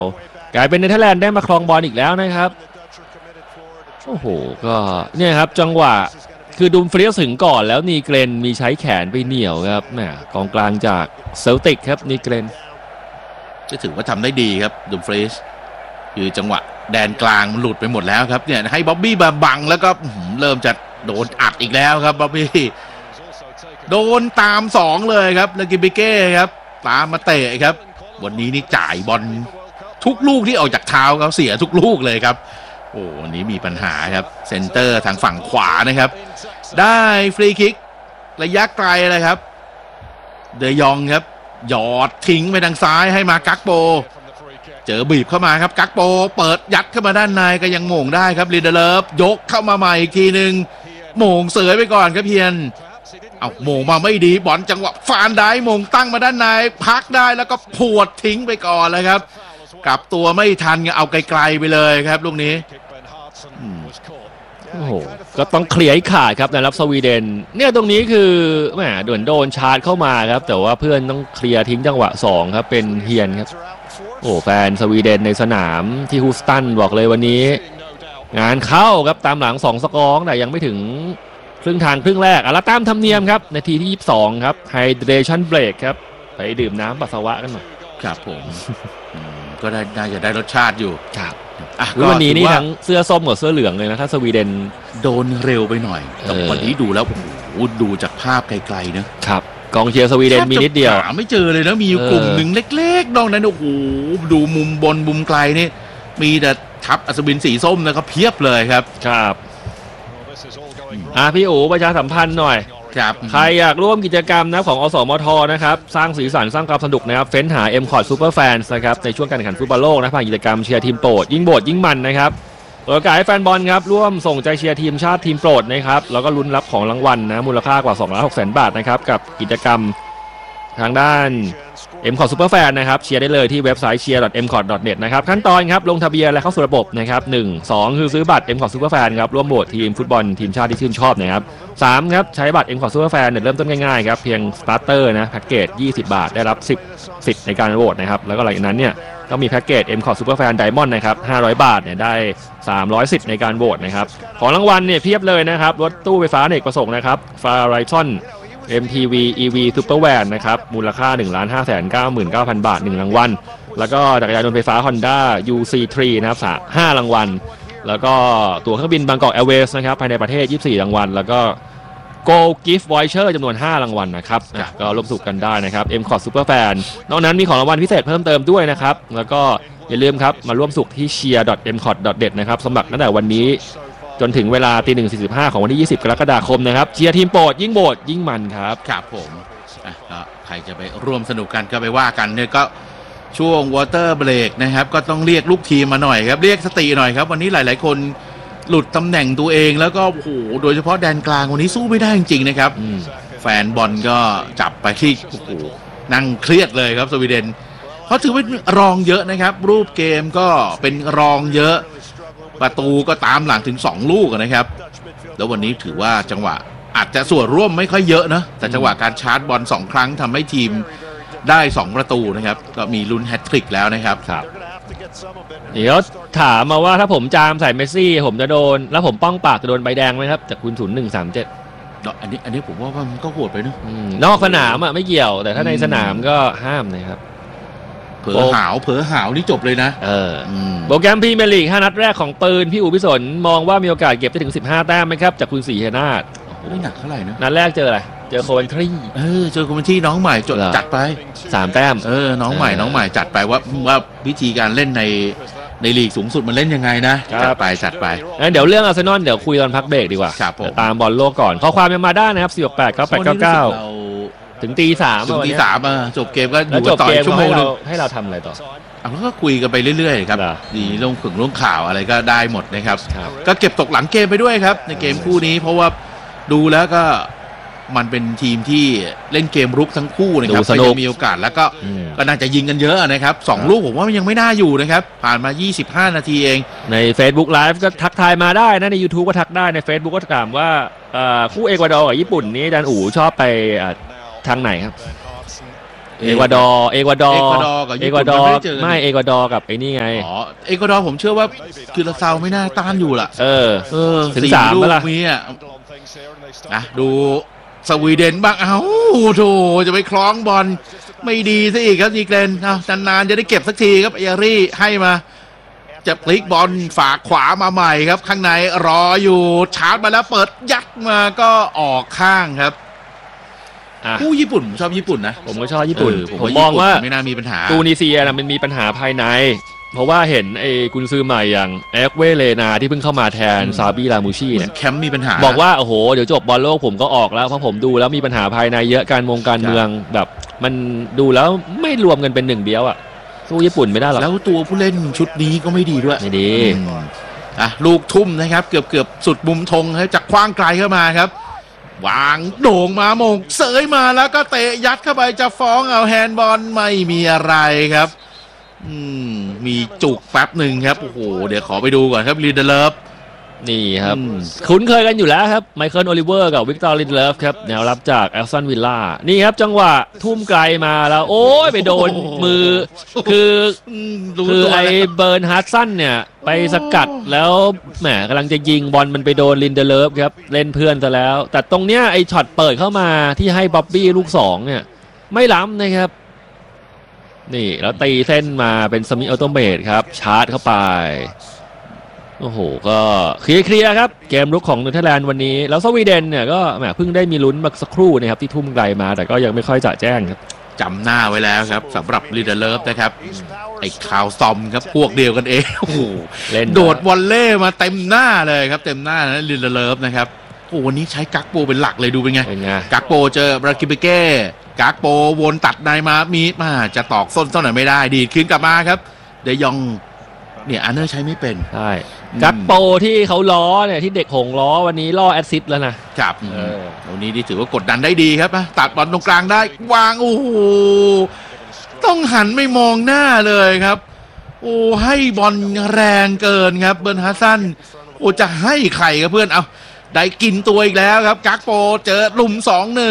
กลายเป็นเนเธอร์แลนด์ได้มาครองบอลอีกแล้วนะครับโอ้โหก็เนี่ยครับจังหวะคือดุมฟรีสถึงก่อนแล้วนีเกรนมีใช้แขนไปเหนี่ยวครับแหมกองกลางจากเซลติกครับนีเกรนก็ถือว่าทำได้ดีครับดุมฟรีสคือจังหวะแดนกลางมันหลุดไปหมดแล้วครับเนี่ยให้บ๊อบบี้มาบังแล้วก็เริ่มจะโดนอัดอีกแล้วครับบ๊อบบี้โดนตาม2เลยครับแล้วกิมบิเก้ครับตามมาเตะครับวันนี้นี่จ่ายบอลทุกลูกที่ออกจากเท้าเขาเสียทุกลูกเลยครับโอ้วันนี้มีปัญหาครับเซนเตอร์ทางฝั่งขวานะครับได้ฟรีคิกระยะไกลเลยครับเดยองครับหยอดทิ้งไปทางซ้ายให้มากักโปเจอบีบเข้ามาครับกักโปเปิดยัดเข้ามาด้านในก็ยังโหม่งได้ครับลินเดเลฟยกเข้ามาใหม่อีกทีหนึ่งโหม่งเสยไปก่อนครับเพียนเอาโหม่งมาไม่ดีบอลจังหวะฟานได้โหม่งตั้งมาด้านในพักได้แล้วก็พวดทิ้งไปก่อนเลยครับกลับตัวไม่ทันเอาไกลๆไปเลยครับลูกนี้โอ้โหก็ต้องเคลียร์ให้ขาดครับนะครับสวีเดนเนี่ยตรงนี้คือแหมโดนชาร์จเข้ามาครับแต่ว่าเพื่อนต้องเคลียร์ทิ้งจังหวะ2ครับเป็นเฮียนครับโอ้แฟนสวีเดนในสนามที่ฮูสตันบอกเลยวันนี้งานเข้าครับตามหลัง2 สกอร์แต่ยังไม่ถึงครึ่งทางครึ่งแรกแล้วตามธรรมเนียมครับนาทีที่22ครับไฮเดรชั่นเบรกครับไปดื่มน้ำปัสสาวะกันหน่อยครับผมก็น่าจะได้รสชาติอยู่ครับวันนี้นี่ทั้งเสื้อส้มกับเสื้อเหลืองเลยนะถ้าสวีเดนโดนเร็วไปหน่อยแต่วันนี้ดูแล้วโอ้โหดูจากภาพไกลๆนะครับกองเชียร์สวีเดนมีนิดเดียวไม่เจอเลยนะมีกลุ่มหนึ่งเล็กๆนอกนั้นโอ้โหดูมุมบนมุมไกลนี่มีแต่ทัพอัศวินสีส้มนะครับเพียบเลยครับครับพี่อู๋ประชาสัมพันธ์หน่อยใครอยากร่วมกิจกรรมนะของอสมทนะครับสร้างสีสันสร้างความสนุกนะครับเฟ้นหา M-Cot Super Fans นะครับในช่วงการแข่งขันฟุตบอลโลกนะผ่านกิจกรรมเชียร์ทีมโปรดยิ่งโบดยิ่งมันนะครับเปิดโอกาสให้แฟนบอลครับร่วมส่งใจเชียร์ทีมชาติทีมโปรดนะครับแล้วก็ลุ้นรับของรางวัลนะมูลค่ากว่า 2,600,000 บาทนะครับกับกิจกรรมทางด้าน M-Cot Super Fan นะครับเชียร์ได้เลยที่เว็บไซต์ cheer.mcot.net นะครับขั้นตอนครับลงทะเบียนและเข้าสู่ระบบนะครับ1 2คือซื้อบัตร M-Cot Super Fan ครับร่วมโหวตทีมฟุตบอลทีมชาติที่ชื่นชอบนะครับ3ครับใช้บัตร M-Cot Super Fan เริ่มต้นง่ายๆครับเพียงสตาร์เตอร์นะแพ็กเกจ20 บาทได้รับ10สิทธิ์ในการโหวตนะครับแล้วก็หลังจากนั้นเนี่ยก็มีแพ็กเกจ M-Cot Super Fan Diamond นะครับ500 บาทเนี่ยได้300สิทธิ์ในการโหวตนะครับของรางวัลเนี่ยเพียบเลยนะครับรถตู้ไฟฟ้าอเนกประสงค์นะครับ Farizon MPV EV Super Van นะครับมูลค่า 1,599,000 บาท1รางวัลแล้วก็จักรยานยนต์ไฟฟ้า Honda UC3 นะครับ5รางวัลแล้วก็ตั๋วเครื่องบินบางกอกแอร์เวย์สนะครับภายในประเทศ24รางวัลแล้วก็ Go Gift Voucher จำนวน5รางวัลนะครับก็ร่วมสนุกกันได้นะครับ M-Cot Super Fan นอกนั้นมีของรางวัลพิเศษเพิ่มเติมด้วยนะครับแล้วก็อย่าลืมครับมาร่วมสนุกที่ cheer.mcot.net นะครับสมัครตั้งแต่วันนี้จนถึงเวลา 1:45 ของวันที่20 กรกฎาคมนะครับเชียร์ทีมโปรดยิ่งโบดยิ่งมันครับครับผมก็ใครจะไปร่วมสนุกกันก็ไปว่ากันเนี่ยก็ช่วงวอเตอร์เบรกนะครับก็ต้องเรียกลูกทีมมาหน่อยครับเรียกสติหน่อยครับวันนี้หลายๆคนหลุดตำแหน่งตัวเองแล้วก็โอ้โหโดยเฉพาะแดนกลางวันนี้สู้ไม่ได้จริงๆนะครับแฟนบอลก็จับไปที่โอ้โหนั่งเครียดเลยครับสวีเดนเพราะถือว่ารองเยอะนะครับรูปเกมก็เป็นรองเยอะประตูก็ตามหลังถึง2ลูกนะครับแล้ววันนี้ถือว่าจังหวะอาจจะส่วนร่วมไม่ค่อยเยอะนะแต่จังหวะการชาร์จบอล2ครั้งทำให้ทีมได้2ประตูนะครับก็มีลุ้นแฮตทริกแล้วนะครับเดี๋ยวถามมาว่าถ้าผมจามใส่เมสซี่ผมจะโดนแล้วผมป้องปากจะโดนใบแดงไหมครับจากคุณ0137 อันนี้ผมว่ามันก็โหดไปนะนอกสนามไม่เกี่ยวแต่ถ้าในสนามก็ห้ามนะครับเผลอหาวนี่จบเลยนะโปรแกรมพรีเมียร์ลีก5นัดแรกของปืนพี่อู๋พิสนมองว่ามีโอกาสเก็บได้ถึง15แต้มไหมครับจากคุณศรีเฮนาถไม่หนักเท่าไหร่นะนัดแรกเจออะไรเจอโคเวนทรีเจอโคเวนทรีน้องใหม่จัดไป 3แต้มน้องใหม่จัดไปว่าวิธีการเล่นในลีกสูงสุดมันเล่นยังไงนะจัดไปเดี๋ยวเรื่องอาร์เซนอลเดี๋ยวคุยตอนพักเบรกดีกว่าตามบอลโลกก่อนข้อความยังมาได้นะครับ4689899ถึงตี 3 จบเกมก็อยู่ต่ออีกชั่วโมงนึงให้เราทำอะไรต่อแล้วก็คุยกันไปเรื่อยๆครับดีลงข่าวอะไรก็ได้หมดนะครับก็เก็บตกหลังเกมไปด้วยครับในเกมคู่นี้เพราะว่าดูแล้วก็มันเป็นทีมที่เล่นเกมรุกทั้งคู่นะครับก็ยังมีโอกาสแล้วก็น่าจะยิงกันเยอะนะครับ2ลูกผมว่ามันยังไม่น่าอยู่นะครับผ่านมา25นาทีเองใน Facebook Live ก็ทักทายมาได้นะใน YouTube ก็ทักได้ใน Facebook ก็ถามว่าคู่เอกวาดอร์กับญี่ปุ่นนี้อาจารย์อู๋ชอบไปทางไหนครับเอกวาดอร์กับญี่ปุ่นไม่ได้เจอกันไม่เอกวาดอร์กับไอ้นี่ไงอ๋อเอกวาดอร์ผมเชื่อว่าคือราซาวไม่น่าต้านอยู่ล่ะถึง3 ลูกแล้วล่ะมีอ่ะนะดูสวีเดนบ้างเอ้าโถจะไปคล้องบอลไม่ดีซะอีกครับดีเกรนนานๆจะได้เก็บสักทีครับเอรี่ให้มาจะพลิกบอลฝากขวามาใหม่ครับข้างในรออยู่ชาร์จมาแล้วเปิดยัดมาก็ออกข้างครับผู้ญี่ปุ่นชอบญี่ปุ่นนะผมก็ชอบญี่ปุ่นผมมองว่าไม่น่ามีปัญหาตูนิเซียนะมันมีปัญหาภายในเพราะว่าเห็นไอ้กุนซือใหม่อย่างเอ็กเวเลนาที่เพิ่งเข้ามาแทนซาบิลามูชีเนี่ยแคมป์มีปัญหาบอกว่าโอ้โหเดี๋ยวจบบอลโลกผมก็ออกแล้วเพราะผมดูแล้วมีปัญหาภายในเยอะการเมืองแบบมันดูแล้วไม่รวมกันเป็นหนึ่งเดียวสู้ญี่ปุ่นไม่ได้หรอกแล้วตัวผู้เล่นชุดนี้ก็ไม่ดีด้วยไม่ดีลูกทุ่มนะครับเกือบสุดมุมธงครับจากคว้างไกลเข้ามาครับวางโด่งมาโมงเสยมาแล้วก็เตะยัดเข้าไปจะฟ้องเอาแฮนด์บอลไม่มีอะไรครับมีจุกแป๊บหนึ่งครับโอ้โหเดี๋ยวขอไปดูก่อนครับลินเดเลฟนี่ครับคุ้นเคยกันอยู่แล้วครับไมเคิลโอลิเวอร์กับวิกตอร์ลินเดเลฟครับแนวรับจากแอสตันวิลล่านี่ครับจังหวะทุ่มไกลมาแล้วโอ้ยไปโดนมือคือไอเบิร์นฮาร์ดสันเนี่ยไปสกัดแล้วแหมกำลังจะยิงบอลมันไปโดนลินเดเลฟครับเล่นเพื่อนซะแล้วแต่ตรงเนี้ยไอช็อตเปิดเข้ามาที่ให้บ๊อบบี้ลูก2เนี่ยไม่ล้ำนะครับนี่แล้วตีเส้นมาเป็นสมิธออโตเมตครับชาร์จเข้าไปโอ้โหก็เคลียร์ครับเกมรุกของเนเธอร์แลนด์วันนี้แล้วสวีเดนเนี่ยก็แหมเพิ่งได้มีลุ้นมาสักครู่นะครับที่ทุ่มไกลมาแต่ก็ยังไม่ค่อยจะแจ้งครับจำหน้าไว้แล้วครับสำหรับลินเดเลฟนะครับไอ้คาวซอมครับพวกเดียวกันเองโอ้โหโดดวอลเล่มาเต็มหน้าเลยครับเต็มหน้านะลินเดเลฟนะครับโอ้วันนี้ใช้กักโปเป็นหลักเลยดูเป็นไงกักโปเจอบรากิเบเก้กักโปวนตัดในมามีมาจะตอกส้นหน่อยไม่ได้ดีคืนกลับมาครับเดยองเนี่ยอันเนอร์ใช้ไม่เป็นใช่กักโปที่เขาล้อเนี่ยที่เด็กหงล้อวันนี้ล่อแอสซิสต์แล้วนะครับวันนี้ที่ถือว่ากดดันได้ดีครับตัดบอลตรงกลางได้วางโอ้โหต้องหันไม่มองหน้าเลยครับโอ้ให้บอลแรงเกินครับเบิร์นฮัสซันโอ้จะให้ใครครับเพื่อนเอาได้กินตัวอีกแล้วครับกักโปเจอหลุม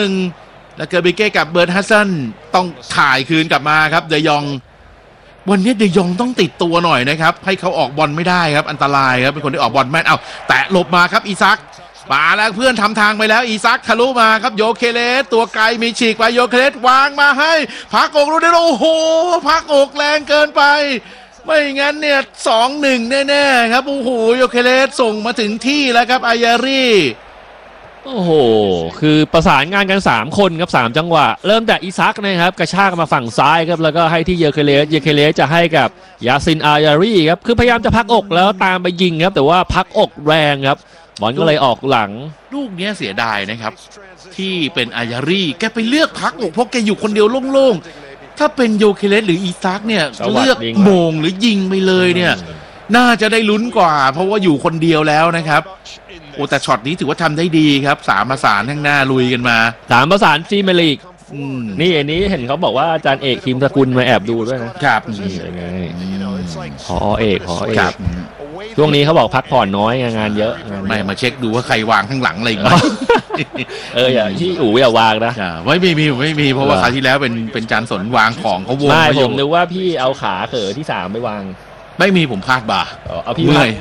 2-1 แล้วเกอร์บิเก้กับเบิร์นฮัสซันต้องถ่ายคืนกลับมาครับเดยองวันนี้เดยองต้องติดตัวหน่อยนะครับให้เขาออกบอลไม่ได้ครับอันตรายครับเป็นคนที่ออกบอลแม่นเอาแตะหลบมาครับอีซักมาแล้วเพื่อนทำทางไปแล้วอีซักทะลุมาครับโยเคเลสตัวไกลมีฉีกไปโยเคเลสวางมาให้พักอกรู้ได้โอ้โหพักอกแรงเกินไปไม่งั้นเนี่ย 2-1 แน่ๆครับโอ้โหโยเคเลสส่งมาถึงที่แล้วครับอายารีโอ้โหคือประสานงานกัน3คนครับ3จังหวะเริ่มจากอีซักนะครับกระชากมาฝั่งซ้ายครับแล้วก็ให้ที่เยเคเลสจะให้กับยาซินอายารีครับคือพยายามจะพักอกแล้วตามไปยิงครับแต่ว่าพักอกแรงครับบอลก็เลยออกหลังลูกนี้เสียดายนะครับที่เป็นอายารีแกไปเลือกพักอกเพราะแกอยู่คนเดียวโล่งๆถ้าเป็นโยเคเลสหรืออีซักเนี่ยเลือกโมงหรือยิงไปเลยเนี่ยน่าจะได้ลุ้นกว่าเพราะว่าอยู่คนเดียวแล้วนะครับโอ้แต่ช็อตนี้ถือว่าทำได้ดีครับ3ประสานข้างหน้าลุยกันมา 3ประสานพรีเมียร์ลีกนี่อันนี้เห็นเขาบอกว่าอาจารย์เอกทีมสกุลมาแอบดูด้วยนะครับนี่ยังไงพอเอกช่วงนี้เขาบอกพักผ่อนน้อยงานเยอะไม่มาเช็คดูว่าใครวางข้างหลังอะไรอีกไหมอย่างที่อย่าวางนะไม่มีเพราะว่าคราวที่แล้วเป็นจานสนวางของเขาวงไม่ผมนึกว่าพี่เอาขาเขอที่3ไปวางไม่มีผมพลาดบ่าเอาพี่เมื่อย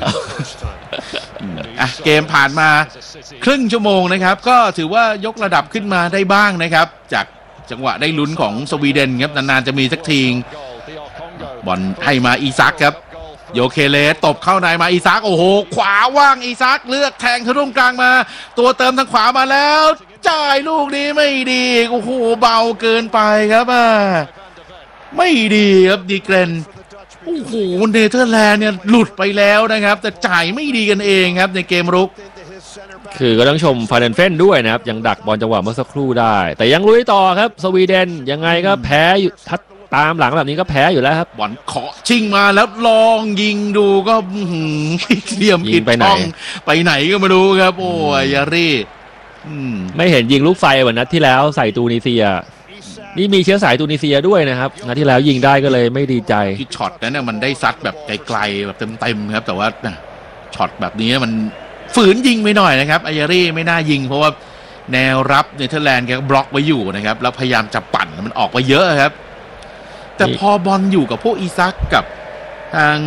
เกมผ่านมาครึ่งชั่วโมงนะครับก็ถือว่ายกระดับขึ้นมาได้บ้างนะครับจากจังหวะได้ลุ้นของสวีเดนครับนานๆจะมีสักทีบอลให้มาอีซักครับโยเคเลสตบเข้าในมาอีซักโอ้โหขวาว่างอีซักเลือกแทงทะลุกลางมาตัวเติมทางขวามาแล้วจ่ายลูกนี้ไม่ดีโอ้โหเบาเกินไปครับไม่ดีครับดีเกรนโอ้โหเนเธอร์แลนด์เนี่ยหลุดไปแล้วนะครับแต่จ่ายไม่ดีกันเองครับในเกมรุกคือก็ต้องชมฟาเดนเฟนด้วยนะครับยังดักบอลจังหวะเมื่อสักครู่ได้แต่ยังลุยต่อครับสวีเดนยังไงก็แพ้อยู่ตามหลังแบบนี้ก็แพ้อยู่แล้วครับบอลเคาะชิงมาแล้วลองยิงดูก็เหลี่ยมผิดไปไหนก็ไม่รู้ครับโอ้ยยารีไม่เห็นยิงลูกไฟเหมือนนัดที่แล้วใส่ตูนิเซียนี่มีเชื้อสายตูนิเซียด้วยนะครับนัดที่แล้วยิงได้ก็เลยไม่ดีใจที่ช็อตนั้นมันได้ซัดแบบไกลๆแบบเต็มๆครับแต่ว่าช็อตแบบนี้มันฝืนยิงไปหน่อยนะครับอายารีไม่น่ายิงเพราะว่าแนวรับเนเธอร์แลนด์แกบล็อกไว้อยู่นะครับแล้วพยายามจะปั่นมันออกไปเยอะครับแต่พอบอลอยู่กับพวกอีซักกับทาง